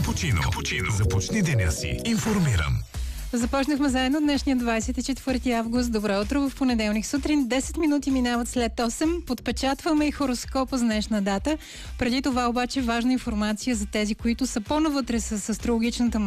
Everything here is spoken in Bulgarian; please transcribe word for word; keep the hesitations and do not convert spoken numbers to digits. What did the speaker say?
Капучино. Капучино. Започни деня си информиран. Започнахме заедно днешния двадесет и четвърти август. Добро утро в понеделник сутрин. десет минути минават след осем. Подпечатваме и хороскопа с днешна дата. Преди това обаче важна информация за тези, които са по-навътре с астрологичната